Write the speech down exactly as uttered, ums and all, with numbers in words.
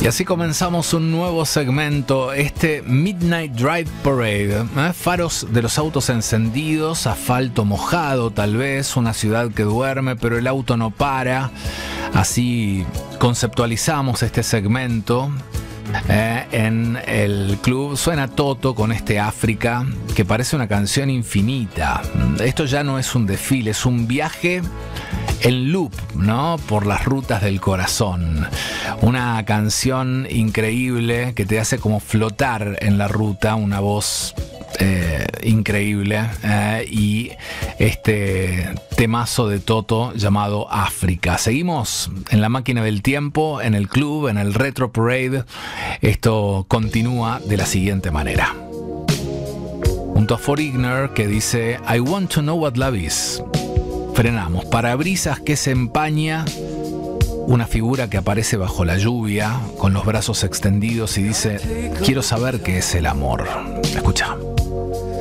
Y así comenzamos un nuevo segmento, este Midnight Drive Parade, ¿eh? Faros de los autos encendidos, asfalto mojado tal vez, una ciudad que duerme pero el auto no para. Así conceptualizamos este segmento. Eh, en el club suena Toto con este África que parece una canción infinita. Esto ya no es un desfile, es un viaje en loop, ¿no? Por las rutas del corazón. Una canción increíble que te hace como flotar en la ruta, una voz eh, increíble eh, y este temazo de Toto llamado África. Seguimos en la máquina del tiempo, en el club, en el Retro Parade. Esto continúa de la siguiente manera. Junto a Foreigner que dice I want to know what love is. Frenamos. Parabrisas que se empaña. Una figura que aparece bajo la lluvia con los brazos extendidos y dice quiero saber qué es el amor. Escucha.